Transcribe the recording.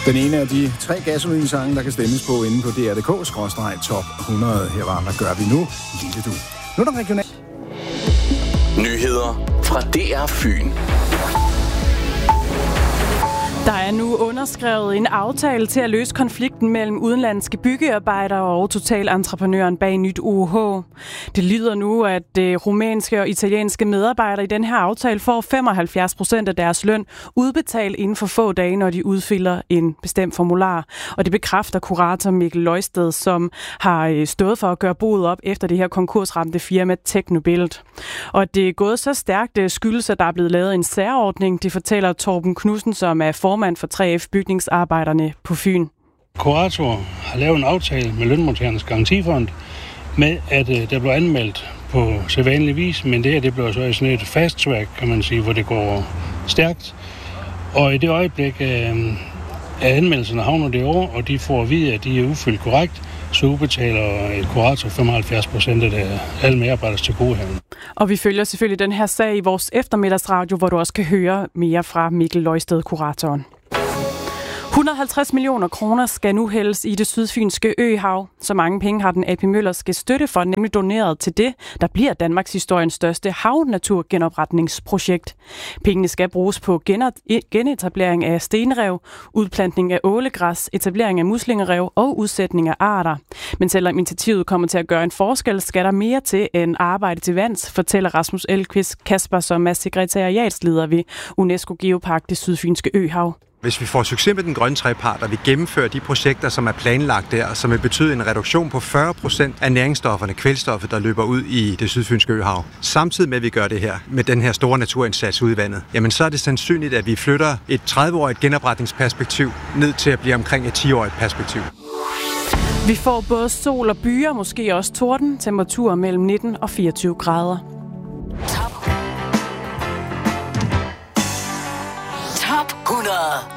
Den ene af de 3 gasolinsange, der kan stemmes på inde på dr.dk/top 100. Her var, hvad gør vi nu? Lille du. Nu er der regional. Nyheder fra DR Fyn. Der er nu underskrevet en aftale til at løse konflikten mellem udenlandske byggearbejdere og totalentreprenøren bag Nyt OOH. Det lyder nu, at rumænske og italienske medarbejdere i den her aftale får 75% af deres løn udbetalt inden for få dage, når de udfylder en bestemt formular. Og det bekræfter kurator Mikkel Løjsted, som har stået for at gøre boet op efter det her konkursramte firma Teknobild. Og at det er gået så stærkt skyldes, at der er blevet lavet en særordning, det fortæller Torben Knudsen, som er formand for 3F Bygningsarbejderne på Fyn. Kurator har lavet en aftale med Lønmodtagernes Garantifond med, at der blev anmeldt på sædvanlig vis, men det blev så sådan et fast track, kan man sige, hvor det går stærkt. Og i det øjeblik af anmeldelserne havner det over, og de får at vide, at de er udfyldt korrekt, så udbetaler et kurator 75% af alle medarbejders tilgodehavende. Og vi følger selvfølgelig den her sag i vores eftermiddagsradio, hvor du også kan høre mere fra Mikkel Løjsted, kuratoren. 150 millioner kroner skal nu hældes i det sydfynske øhav. Så mange penge har den A.P. Møllerske Støttefond nemlig doneret til det, der bliver Danmarks historiens største havnaturgenopretningsprojekt. Pengene skal bruges på genetablering af stenrev, udplantning af ålegræs, etablering af muslingerev og udsætning af arter. Men selvom initiativet kommer til at gøre en forskel, skal der mere til end arbejde til vands, fortæller Rasmus Elkvist Kasper, som er sekretariatsleder ved UNESCO Geopark, det sydfynske øhav. Hvis vi får succes med den grønne trepart, og vi gennemfører de projekter, som er planlagt der, som vil betyde en reduktion på 40% af næringsstofferne, kvælstoffet, der løber ud i det sydfynske øhav, samtidig med, at vi gør det her med den her store naturindsats ude i vandet, jamen så er det sandsynligt, at vi flytter et 30-årigt genopretningsperspektiv ned til at blive omkring et 10-årigt perspektiv. Vi får både sol og byer, måske også torden, temperaturer mellem 19 og 24 grader. Top 100.